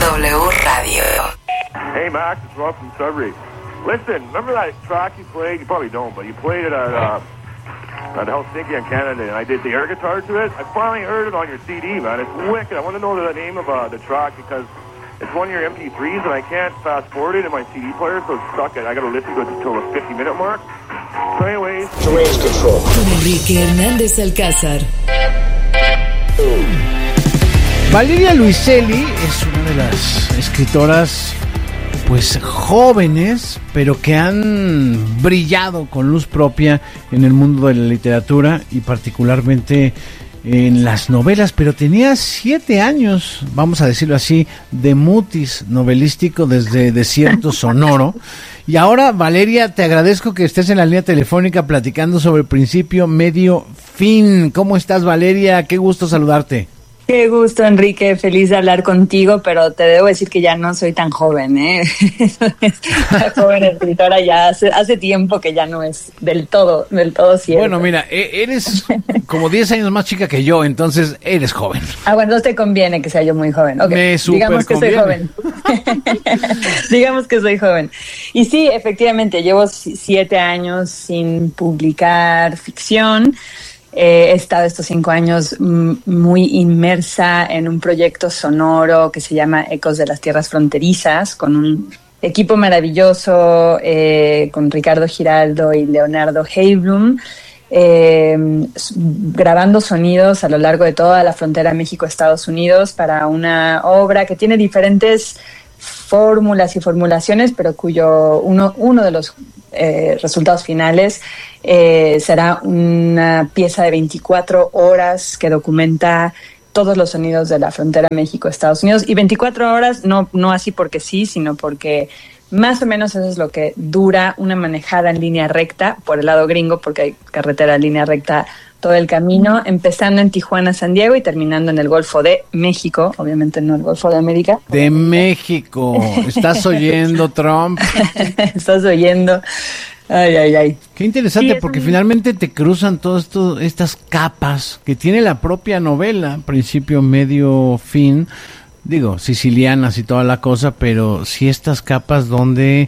W Radio. Hey Max, it's Rob from Sudbury. Listen, remember that track you played? You probably don't, but you played it at Helsinki in Canada, and I did the air guitar to it. I finally heard it on your CD, man. It's wicked. I want to know the name of the track because it's one of your MP3s, and I can't fast forward it in my CD player, so it's stuck. I got to listen to it until the 50-minute mark. So anyways, Range control. Enrique Hernández Alcázar. Valeria Luiselli es una de las escritoras pues jóvenes, pero que han brillado con luz propia en el mundo de la literatura y particularmente en las novelas, pero tenía 7 años, vamos a decirlo así, de mutis novelístico desde Desierto Sonoro. Y ahora, Valeria, te agradezco que estés en la línea telefónica platicando sobre principio, medio, fin. ¿Cómo estás, Valeria? Qué gusto saludarte. Qué gusto, Enrique, feliz de hablar contigo, pero te debo decir que ya no soy tan joven, ¿eh? La joven escritora ya hace tiempo que ya no es del todo cierto. Bueno, mira, eres como 10 años más chica que yo, entonces eres joven. Ah, bueno, entonces te conviene que sea yo muy joven. Okay. Me súper digamos que conviene. soy joven. Digamos que soy joven. Y sí, efectivamente, llevo 7 años sin publicar ficción. He estado estos 5 años muy inmersa en un proyecto sonoro que se llama Ecos de las Tierras Fronterizas, con un equipo maravilloso, con Ricardo Giraldo y Leonardo Heiblum, grabando sonidos a lo largo de toda la frontera México-Estados Unidos para una obra que tiene diferentes fórmulas y formulaciones, pero cuyo uno de los resultados finales será una pieza de 24 horas que documenta todos los sonidos de la frontera México-Estados Unidos. Y 24 horas, no así porque sí, sino porque más o menos eso es lo que dura una manejada en línea recta por el lado gringo, porque hay carretera en línea recta todo el camino, empezando en Tijuana, San Diego y terminando en el Golfo de México, obviamente no el Golfo de América. De México. ¿Estás oyendo, Trump? Estás oyendo. Ay. Qué interesante, Sí, porque finalmente te cruzan todas estas capas que tiene la propia novela, principio, medio, fin, digo, sicilianas y toda la cosa, pero sí estas capas donde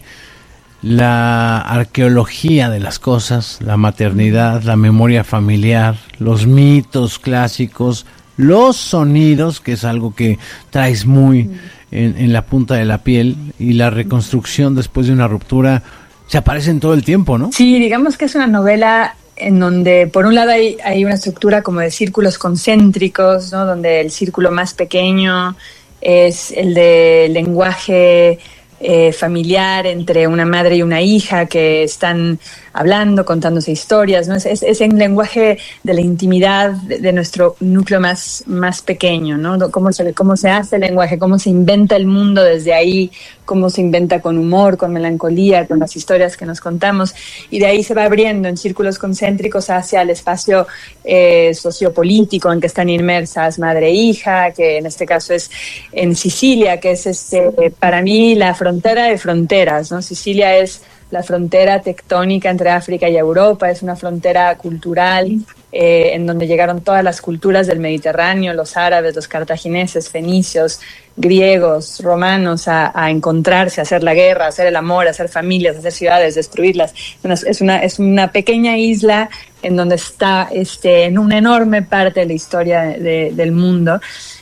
la arqueología de las cosas, la maternidad, la memoria familiar, los mitos clásicos, los sonidos, que es algo que traes muy en la punta de la piel, y la reconstrucción después de una ruptura, se aparecen todo el tiempo, ¿no? Sí, digamos que es una novela en donde por un lado hay una estructura como de círculos concéntricos, ¿no? Donde el círculo más pequeño es el de lenguaje familiar entre una madre y una hija que están hablando, contándose historias, ¿no? Es el lenguaje de la intimidad de nuestro núcleo más pequeño, ¿no? Cómo se hace el lenguaje, cómo se inventa el mundo desde ahí, cómo se inventa con humor, con melancolía, con las historias que nos contamos, y de ahí se va abriendo en círculos concéntricos hacia el espacio sociopolítico en que están inmersas madre e hija, que en este caso es en Sicilia, que es para mí la frontera de fronteras, ¿no? Sicilia es la frontera tectónica entre África y Europa, es una frontera cultural en donde llegaron todas las culturas del Mediterráneo, los árabes, los cartagineses, fenicios, griegos, romanos, a encontrarse, a hacer la guerra, a hacer el amor, a hacer familias, a hacer ciudades, destruirlas. Es una pequeña isla en donde está en una enorme parte de la historia del mundo,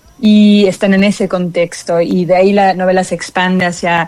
y están en ese contexto, y de ahí la novela se expande hacia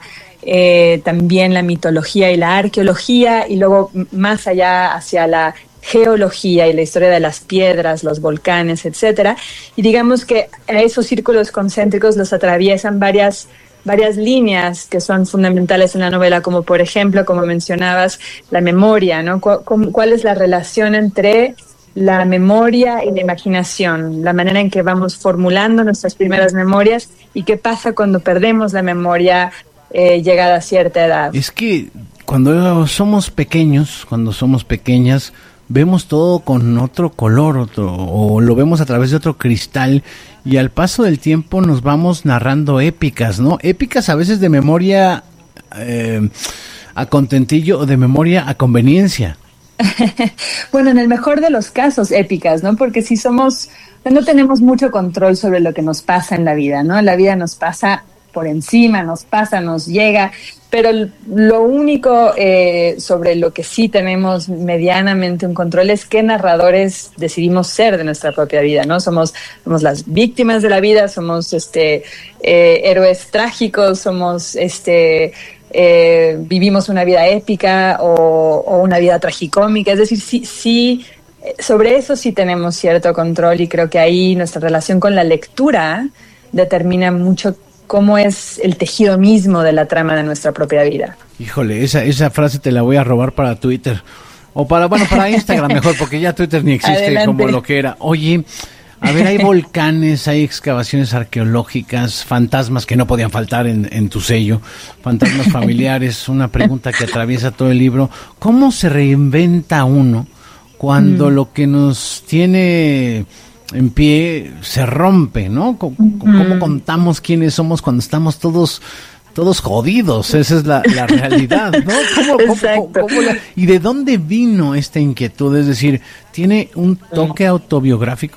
también la mitología y la arqueología, y luego más allá hacia la geología y la historia de las piedras, los volcanes, etcétera. Y digamos que a esos círculos concéntricos los atraviesan varias líneas que son fundamentales en la novela, como por ejemplo, como mencionabas, la memoria, ¿no? ¿Cuál es la relación entre la memoria y la imaginación, la manera en que vamos formulando nuestras primeras memorias, y qué pasa cuando perdemos la memoria llegada a cierta edad? Es que cuando somos pequeños, cuando somos pequeñas, vemos todo con otro color, o lo vemos a través de otro cristal, y al paso del tiempo nos vamos narrando épicas, ¿no? Épicas a veces de memoria a contentillo, o de memoria a conveniencia. Bueno, en el mejor de los casos, épicas, ¿no? Porque si no tenemos mucho control sobre lo que nos pasa en la vida, ¿no? La vida nos pasa por encima, nos pasa, nos llega, pero lo único sobre lo que sí tenemos medianamente un control es qué narradores decidimos ser de nuestra propia vida, ¿no? Somos las víctimas de la vida, somos héroes trágicos, somos vivimos una vida épica o una vida tragicómica, es decir, sí, sobre eso sí tenemos cierto control, y creo que ahí nuestra relación con la lectura determina mucho cómo es el tejido mismo de la trama de nuestra propia vida. Híjole, esa frase te la voy a robar para Twitter. O para Instagram mejor, porque ya Twitter ni existe. Adelante. Como lo que era. Oye, a ver, hay volcanes, hay excavaciones arqueológicas, fantasmas que no podían faltar en tu sello, fantasmas familiares, una pregunta que atraviesa todo el libro. ¿Cómo se reinventa uno cuando lo que nos tiene en pie se rompe, ¿no? ¿Cómo contamos quiénes somos cuando estamos todos jodidos? Esa es la realidad, ¿no? ¿Y de dónde vino esta inquietud? Es decir, ¿tiene un toque autobiográfico?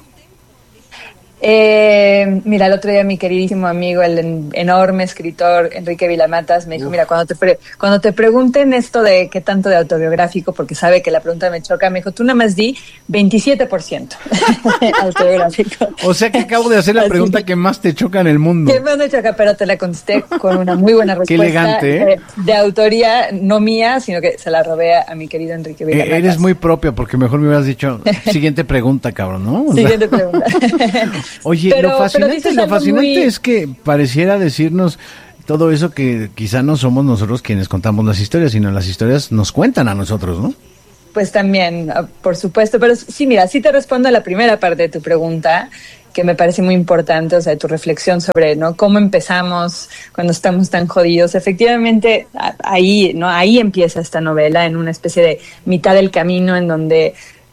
Mira, el otro día mi queridísimo amigo, el enorme escritor Enrique Vilamatas, me dijo, mira, cuando te pregunten esto de qué tanto de autobiográfico, porque sabe que la pregunta me choca, me dijo, tú nada más di 27% autobiográfico. O sea que acabo de hacer la pregunta que más te choca en el mundo. Que más me choca, pero te la contesté con una muy buena respuesta. Qué elegante, ¿eh? De autoría, no mía, sino que se la robé a mi querido Enrique Vilamatas. Eres muy propia, porque mejor me hubieras dicho, siguiente pregunta, cabrón, ¿no? Siguiente pregunta. Oye, lo fascinante es que pareciera decirnos todo eso que quizá no somos nosotros quienes contamos las historias, sino las historias nos cuentan a nosotros, ¿no? Pues también, por supuesto, pero sí, mira, sí te respondo a la primera parte de tu pregunta, que me parece muy importante, o sea, tu reflexión sobre, ¿no?, cómo empezamos cuando estamos tan jodidos. Efectivamente, ahí empieza esta novela, en una especie de mitad del camino en donde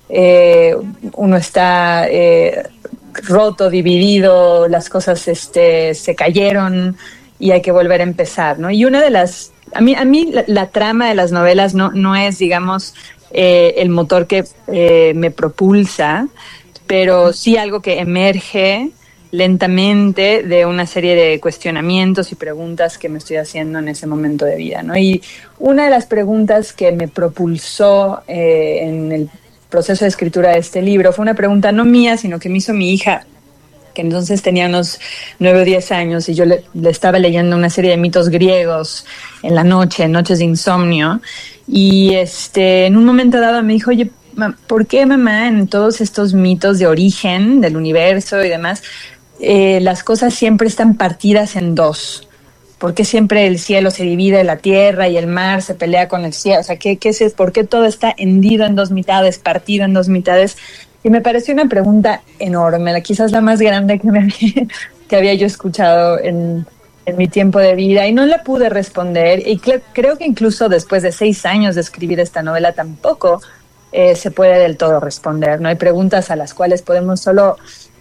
uno está roto, dividido, las cosas se cayeron y hay que volver a empezar, ¿no? Y una de las... A mí la trama de las novelas no es, digamos, el motor que me propulsa, pero sí algo que emerge lentamente de una serie de cuestionamientos y preguntas que me estoy haciendo en ese momento de vida, ¿no? Y una de las preguntas que me propulsó en el proceso de escritura de este libro fue una pregunta no mía, sino que me hizo mi hija, que entonces tenía unos 9 o 10 años, y yo le estaba leyendo una serie de mitos griegos en la noche, en noches de insomnio, y en un momento dado me dijo, oye, ¿por qué, mamá, en todos estos mitos de origen del universo y demás, las cosas siempre están partidas en dos? ¿Por qué siempre el cielo se divide, la tierra y el mar se pelea con el cielo? O sea, ¿por qué todo está hendido en dos mitades, partido en dos mitades? Y me pareció una pregunta enorme, quizás la más grande que había yo escuchado en mi tiempo de vida, y no la pude responder. Y creo que incluso después de 6 años de escribir esta novela tampoco se puede del todo responder, ¿no? Hay preguntas a las cuales podemos solo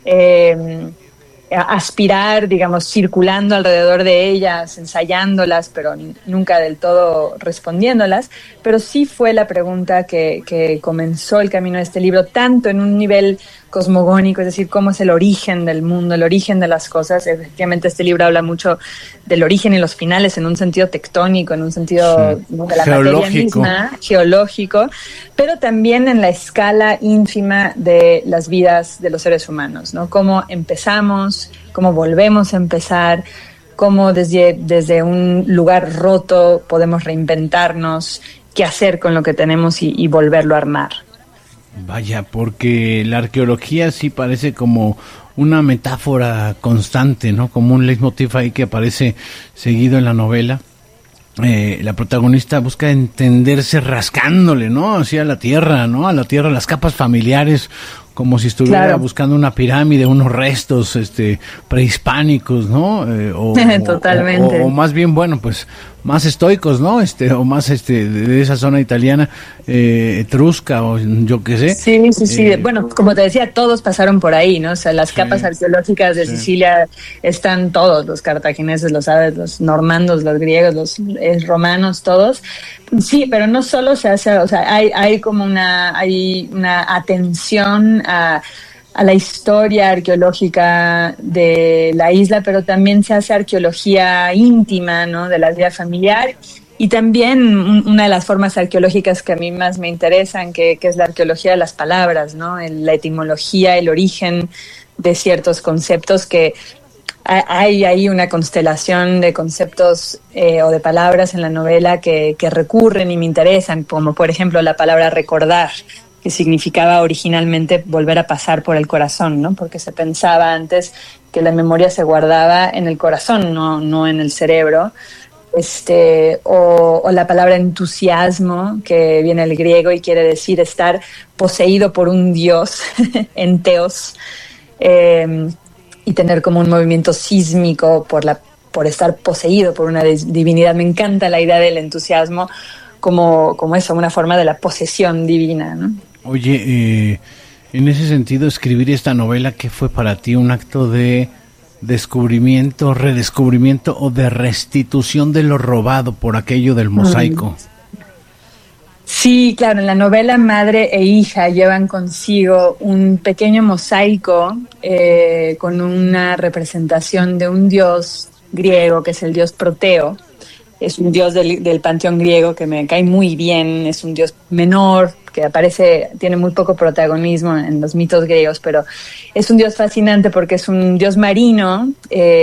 aspirar, digamos, circulando alrededor de ellas, ensayándolas, pero nunca del todo respondiéndolas. Pero sí fue la pregunta que comenzó el camino de este libro, tanto en un nivel cosmogónico, es decir, cómo es el origen del mundo, el origen de las cosas. Efectivamente, este libro habla mucho del origen y los finales en un sentido tectónico, en un sentido de la materia misma, geológico, pero también en la escala ínfima de las vidas de los seres humanos, ¿no? Cómo empezamos, cómo volvemos a empezar, cómo desde un lugar roto podemos reinventarnos, qué hacer con lo que tenemos y volverlo a armar. Vaya, porque la arqueología sí parece como una metáfora constante, ¿no? Como un leitmotiv ahí que aparece seguido en la novela. La protagonista busca entenderse rascándole, ¿no? Así a la tierra, ¿no? A la tierra, las capas familiares, como si estuviera buscando una pirámide, unos restos prehispánicos, ¿no? Totalmente. O más bien, bueno, pues más estoicos, ¿no? O más de esa zona italiana, etrusca, o yo qué sé. Sí. Bueno, como te decía, todos pasaron por ahí, ¿no? O sea, las capas arqueológicas de Sicilia están todos, los cartagineses, los árabes, los normandos, los griegos, los romanos, todos. Sí, pero no solo se hace, o sea, hay como una atención a a la historia arqueológica de la isla, pero también se hace arqueología íntima, ¿no? De la vida familiar. Y también una de las formas arqueológicas que a mí más me interesan, que es la arqueología de las palabras, ¿no? La etimología, el origen de ciertos conceptos, que hay ahí una constelación de conceptos o de palabras en la novela que recurren y me interesan, como por ejemplo la palabra recordar, que significaba originalmente volver a pasar por el corazón, ¿no? Porque se pensaba antes que la memoria se guardaba en el corazón, no en el cerebro. O la palabra entusiasmo, que viene del griego y quiere decir estar poseído por un dios, enteos, y tener como un movimiento sísmico por estar poseído por una divinidad. Me encanta la idea del entusiasmo como eso, una forma de la posesión divina, ¿no? Oye, en ese sentido, escribir esta novela, ¿qué fue para ti? ¿Un acto de descubrimiento, redescubrimiento o de restitución de lo robado por aquello del mosaico? Sí, claro, en la novela madre e hija llevan consigo un pequeño mosaico con una representación de un dios griego, que es el dios Proteo. Es un dios del panteón griego que me cae muy bien, es un dios menor, que tiene muy poco protagonismo en los mitos griegos, pero es un dios fascinante porque es un dios marino,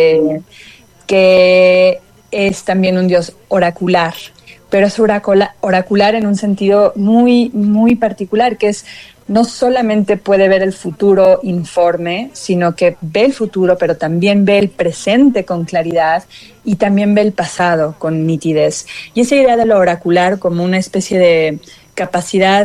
que es también un dios oracular, pero es oracular en un sentido muy, muy particular, que es no solamente puede ver el futuro informe, sino que ve el futuro, pero también ve el presente con claridad y también ve el pasado con nitidez. Y esa idea de lo oracular como una especie de capacidad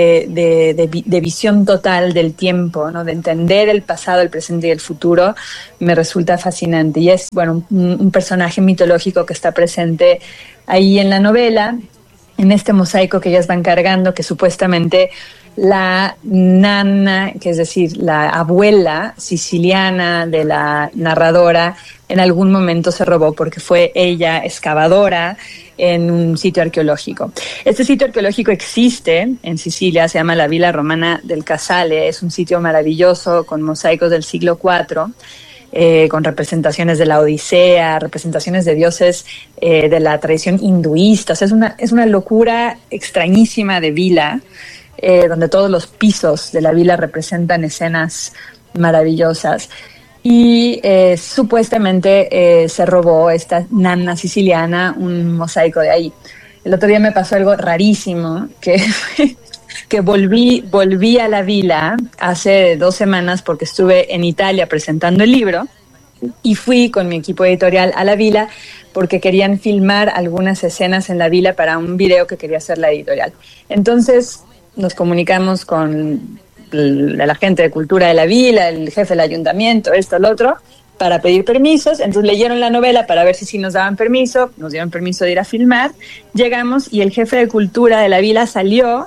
de visión total del tiempo, ¿no? De entender el pasado, el presente y el futuro, me resulta fascinante. Y es, bueno, un personaje mitológico que está presente ahí en la novela, en este mosaico que ellas van cargando, que supuestamente la nana, que es decir, la abuela siciliana de la narradora, en algún momento se robó porque fue ella excavadora en un sitio arqueológico. Este sitio arqueológico existe en Sicilia, se llama la Villa Romana del Casale, es un sitio maravilloso con mosaicos del siglo IV, con representaciones de la Odisea, representaciones de dioses de la tradición hinduista. O sea, es una locura extrañísima de vila, donde todos los pisos de la vila representan escenas maravillosas. Y supuestamente se robó esta nana siciliana un mosaico de ahí. El otro día me pasó algo rarísimo, que volví a la vila hace 2 semanas porque estuve en Italia presentando el libro y fui con mi equipo editorial a la vila porque querían filmar algunas escenas en la vila para un video que quería hacer la editorial. Entonces nos comunicamos con la gente de cultura de la vila, el jefe del ayuntamiento, esto, lo otro, para pedir permisos. Entonces leyeron la novela para ver si nos daban permiso, nos dieron permiso de ir a filmar. Llegamos y el jefe de cultura de la vila salió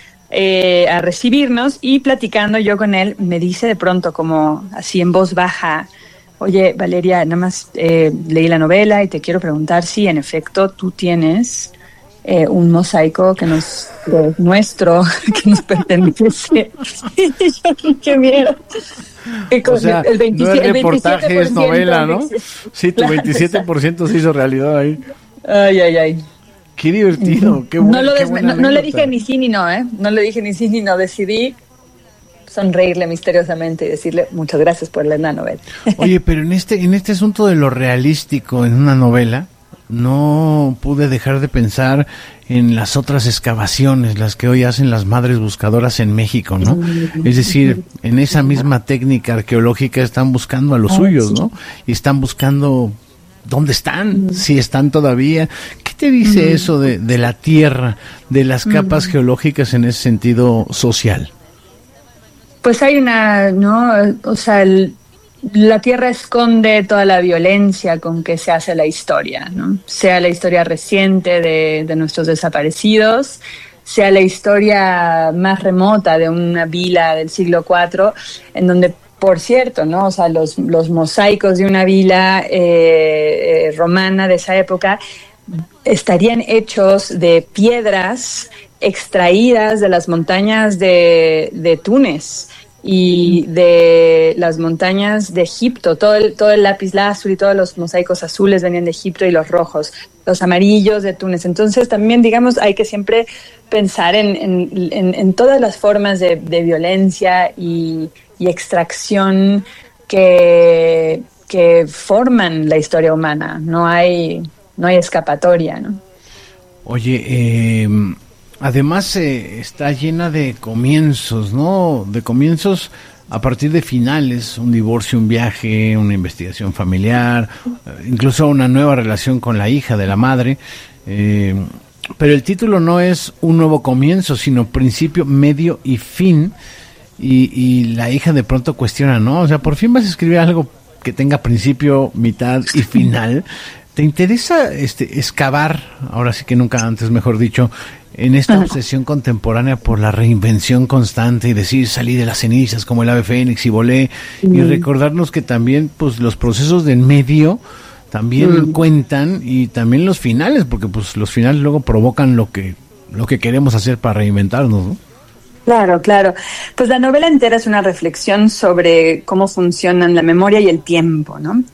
a recibirnos y platicando yo con él, me dice de pronto como así en voz baja: oye, Valeria, nada más leí la novela y te quiero preguntar si en efecto tú tienes un mosaico que es nuestro, que nos pertenece. Y yo, qué miedo. O sea, no es reportaje, es novela, ¿no? Sí, tu 27% se hizo realidad ahí. Ay. Qué divertido, qué bueno. No le dije ni sí ni no, No le dije ni sí ni no. Decidí sonreírle misteriosamente y decirle muchas gracias por leer la novela. Oye, pero en este asunto de lo realístico en una novela, no pude dejar de pensar en las otras excavaciones, las que hoy hacen las madres buscadoras en México, ¿no? Es decir, en esa misma técnica arqueológica están buscando a los suyos, ¿no? Y están buscando dónde están, si están todavía. ¿Qué te dice eso de la tierra, de las capas geológicas en ese sentido social? Pues hay ¿no? O sea, la tierra esconde toda la violencia con que se hace la historia, ¿no? Sea la historia reciente de nuestros desaparecidos, sea la historia más remota de una vila del siglo IV, en donde, por cierto, ¿no? O sea, los mosaicos de una vila romana de esa época estarían hechos de piedras extraídas de las montañas de Túnez. y de las montañas de Egipto. Todo el lapislázuli y todos los mosaicos azules venían de Egipto, y los rojos, los amarillos de Túnez. Entonces también, digamos, hay que siempre pensar en todas las formas de violencia y extracción que forman la historia humana. No hay escapatoria, ¿no? Oye, además está llena de comienzos, ¿no? De comienzos a partir de finales, un divorcio, un viaje, una investigación familiar, incluso una nueva relación con la hija de la madre. Pero el título no es un nuevo comienzo, sino principio, medio y fin. Y la hija de pronto cuestiona, ¿no? O sea, por fin vas a escribir algo que tenga principio, mitad y final. ¿Te interesa excavar, ahora sí que nunca antes, mejor dicho, en esta obsesión contemporánea por la reinvención constante y decir salí de las cenizas como el ave fénix y volé, y recordarnos que también pues los procesos del medio también cuentan, y también los finales, porque pues los finales luego provocan lo que queremos hacer para reinventarnos, ¿no? Claro. Pues la novela entera es una reflexión sobre cómo funcionan la memoria y el tiempo, ¿no?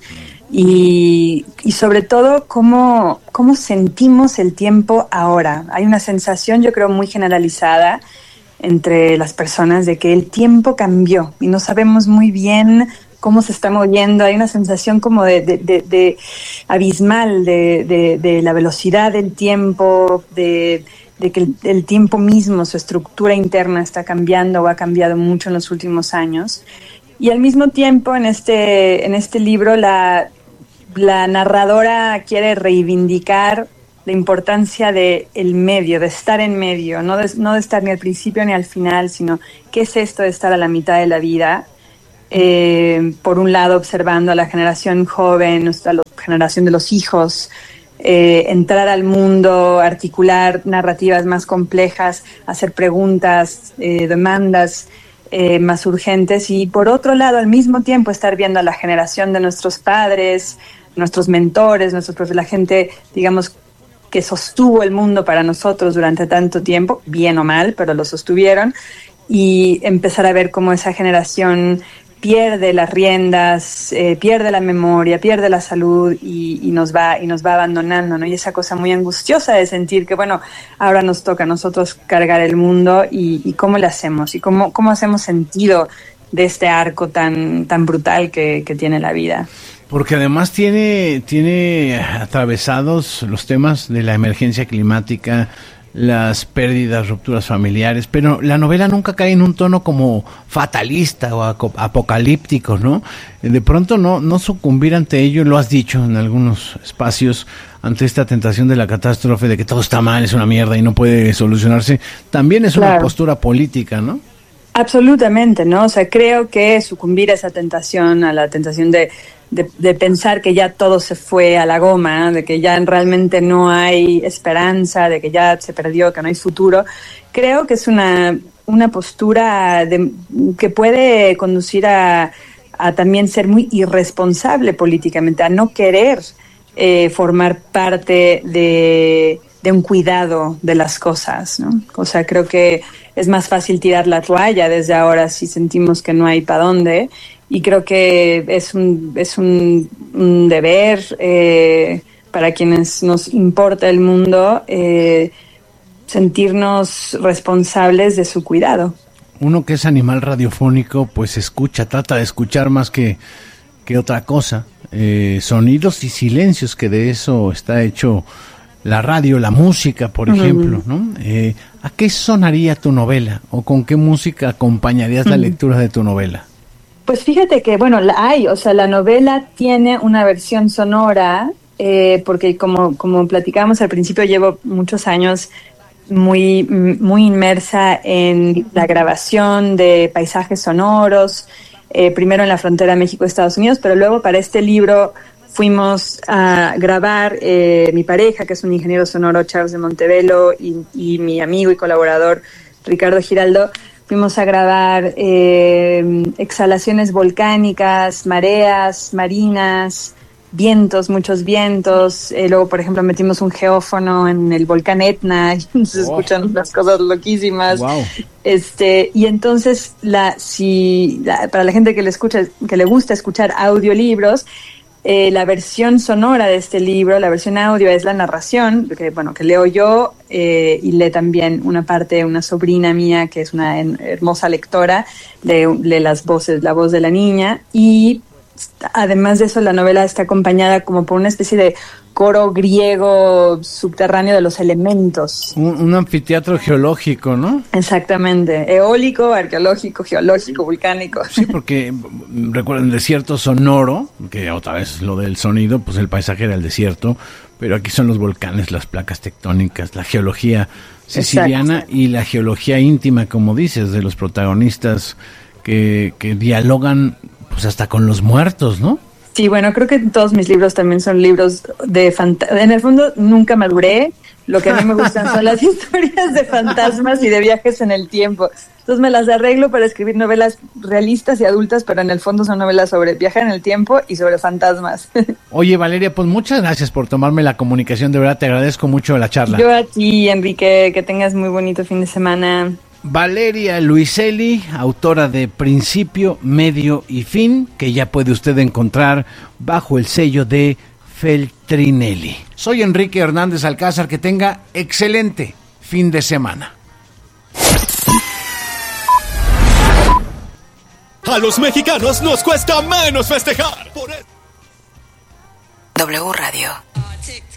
Y sobre todo cómo sentimos el tiempo ahora. Hay una sensación, yo creo, muy generalizada entre las personas de que el tiempo cambió y no sabemos muy bien cómo se está moviendo. Hay una sensación como de abismal de la velocidad del tiempo, de que el tiempo mismo, su estructura interna está cambiando o ha cambiado mucho en los últimos años. Y al mismo tiempo, en este libro, la narradora quiere reivindicar la importancia del medio, de estar en medio, no de estar ni al principio ni al final, sino qué es esto de estar a la mitad de la vida. Por un lado, observando a la generación joven, a la generación de los hijos, entrar al mundo, articular narrativas más complejas, hacer preguntas, demandas más urgentes, y por otro lado, al mismo tiempo, estar viendo a la generación de nuestros padres, nuestros mentores, la gente, digamos, que sostuvo el mundo para nosotros durante tanto tiempo, bien o mal, pero lo sostuvieron, y empezar a ver cómo esa generación pierde las riendas, pierde la memoria, pierde la salud y nos va abandonando, ¿no? Y esa cosa muy angustiosa de sentir que, bueno, ahora nos toca a nosotros cargar el mundo, y cómo le hacemos, y cómo hacemos sentido de este arco tan brutal que tiene la vida. Porque además tiene atravesados los temas de la emergencia climática, las pérdidas, rupturas familiares, pero la novela nunca cae en un tono como fatalista o apocalíptico, ¿no? De pronto no sucumbir ante ello, lo has dicho en algunos espacios, ante esta tentación de la catástrofe, de que todo está mal, es una mierda y no puede solucionarse, también es una postura política, ¿no? Absolutamente, ¿no? O sea, creo que sucumbir a esa tentación, a la tentación de pensar que ya todo se fue a la goma, de que ya realmente no hay esperanza, de que ya se perdió, que no hay futuro, creo que es una postura que puede conducir a también ser muy irresponsable políticamente, a no querer formar parte de un cuidado de las cosas, ¿no? O sea, creo que es más fácil tirar la toalla desde ahora si sentimos que no hay para dónde. Y creo que es un deber para quienes nos importa el mundo sentirnos responsables de su cuidado. Uno que es animal radiofónico, pues trata de escuchar más que otra cosa, sonidos y silencios, que de eso está hecho la radio, la música, por ejemplo, ¿no? ¿A qué sonaría tu novela? ¿O con qué música acompañarías la lectura de tu novela? Pues fíjate que, bueno, la novela tiene una versión sonora, porque como platicamos al principio, llevo muchos años muy inmersa en la grabación de paisajes sonoros, primero en la frontera México-Estados Unidos, pero luego para este libro fuimos a grabar, mi pareja, que es un ingeniero sonoro, Charles de Montevelo, y mi amigo y colaborador, Ricardo Giraldo. Fuimos a grabar exhalaciones volcánicas, mareas marinas, muchos vientos. Luego, por ejemplo, metimos un geófono en el volcán Etna y se escuchan unas cosas loquísimas. Wow. Y entonces, para la gente que le gusta escuchar audiolibros, la versión sonora de este libro, la versión audio, es la narración, que leo yo, y lee también una sobrina mía, que es una hermosa lectora, lee la voz de la niña, y además de eso la novela está acompañada como por una especie de coro griego subterráneo de los elementos. Un anfiteatro geológico, ¿no? Exactamente, eólico, arqueológico, geológico, volcánico. Sí, porque recuerden el desierto sonoro, que otra vez lo del sonido, pues el paisaje era el desierto, pero aquí son los volcanes, las placas tectónicas, la geología siciliana. Exacto. Y la geología íntima, como dices, de los protagonistas que dialogan pues hasta con los muertos, ¿no? Sí, bueno, creo que todos mis libros también son libros de fantasmas. En el fondo, nunca maduré. Lo que a mí me gustan son las historias de fantasmas y de viajes en el tiempo. Entonces me las arreglo para escribir novelas realistas y adultas, pero en el fondo son novelas sobre viajar en el tiempo y sobre fantasmas. Oye, Valeria, pues muchas gracias por tomarme la comunicación. De verdad, te agradezco mucho la charla. Yo a ti, Enrique, que tengas muy bonito fin de semana. Valeria Luiselli, autora de Principio, Medio y Fin, que ya puede usted encontrar bajo el sello de Feltrinelli. Soy Enrique Hernández Alcázar, que tenga excelente fin de semana. A los mexicanos nos cuesta menos festejar. W Radio.